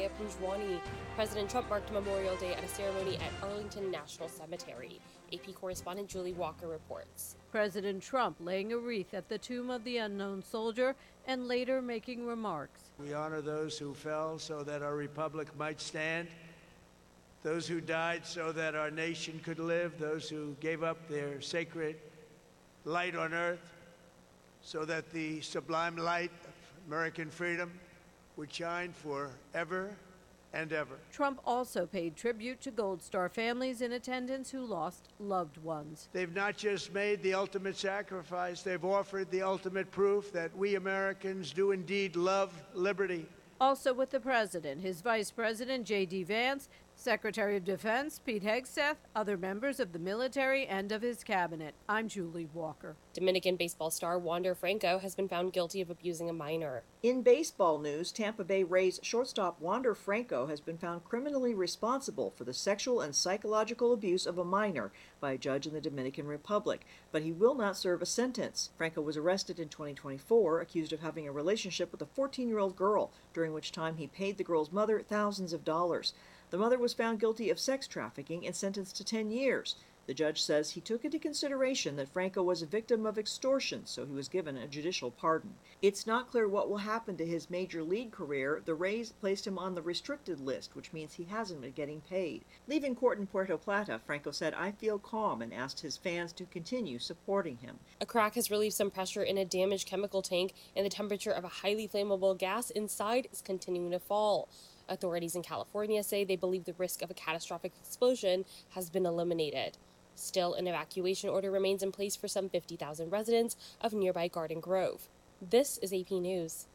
Haya Punjwani. President Trump marked Memorial Day at a ceremony at Arlington National Cemetery. AP correspondent Julie Walker reports. President Trump laying a wreath at the tomb of the unknown soldier and later making remarks. We honor those who fell so that our republic might stand, those who died so that our nation could live, those who gave up their sacred light on earth so that the sublime light of American freedom would shine forever and ever. Trump also paid tribute to Gold Star families in attendance who lost loved ones. They've not just made the ultimate sacrifice, they've offered the ultimate proof that we Americans do indeed love liberty. Also with the president, his vice president, J.D. Vance, Secretary of Defense, Pete Hegseth, other members of the military and of his cabinet. I'm Julie Walker. Dominican baseball star Wander Franco has been found guilty of abusing a minor. In baseball news, Tampa Bay Rays shortstop Wander Franco has been found criminally responsible for the sexual and psychological abuse of a minor by a judge in the Dominican Republic, but he will not serve a sentence. Franco was arrested in 2024, accused of having a relationship with a 14-year-old girl, during which time he paid the girl's mother thousands of dollars. The mother was found guilty of sex trafficking and sentenced to 10 years. The judge says he took into consideration that Franco was a victim of extortion, so he was given a judicial pardon. It's not clear what will happen to his major league career. The Rays placed him on the restricted list, which means he hasn't been getting paid. Leaving court in Puerto Plata, Franco said, "I feel calm," and asked his fans to continue supporting him. A crack has relieved some pressure in a damaged chemical tank, and the temperature of a highly flammable gas inside is continuing to fall. Authorities in California say they believe the risk of a catastrophic explosion has been eliminated. Still, an evacuation order remains in place for some 50,000 residents of nearby Garden Grove. This is AP News.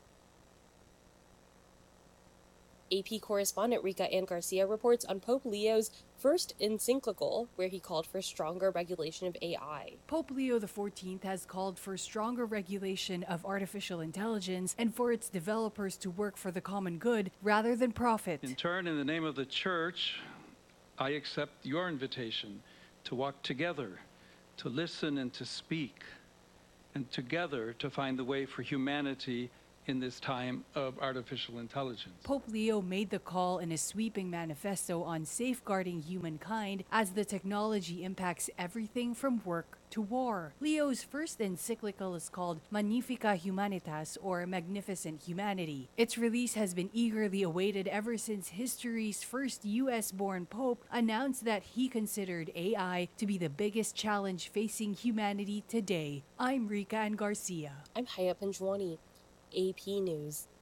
AP correspondent Rika Ann Garcia reports on Pope Leo's first encyclical, where he called for stronger regulation of AI. Pope Leo XIV has called for stronger regulation of artificial intelligence and for its developers to work for the common good rather than profit. In turn, in the name of the Church, I accept your invitation to walk together, to listen and to speak, and together to find the way for humanity in this time of artificial intelligence. Pope Leo made the call in a sweeping manifesto on safeguarding humankind as the technology impacts everything from work to war. Leo's first encyclical is called Magnifica Humanitas, or Magnificent Humanity. Its release has been eagerly awaited ever since history's first US-born pope announced that he considered AI to be the biggest challenge facing humanity today. I'm Rika Ann Garcia. I'm Haya Punjwani. AP News.